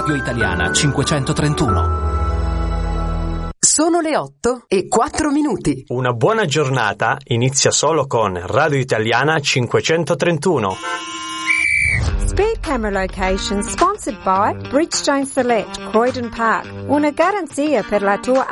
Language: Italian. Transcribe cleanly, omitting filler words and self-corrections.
Radio Italiana 531. Sono le 8:04. Una buona giornata inizia solo con Radio Italiana 531. Speed Camera Location sponsored by Bridgestone Select, Croydon Park. Una garanzia per la tua